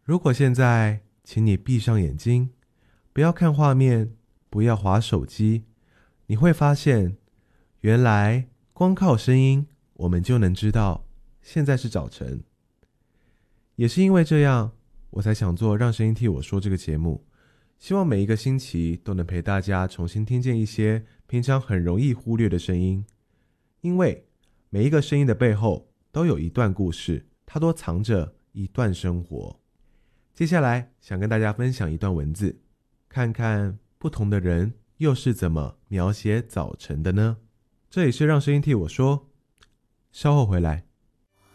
如果现在请你闭上眼睛，不要看画面，不要滑手机，你会发现原来光靠声音我们就能知道现在是早晨。也是因为这样，我才想做让声音替我说这个节目，希望每一个星期都能陪大家重新听见一些平常很容易忽略的声音，因为每一个声音的背后都有一段故事，它都藏着一段生活。接下来想跟大家分享一段文字，看看不同的人又是怎么描写早晨的呢？这里是让声音替我说，稍后回来。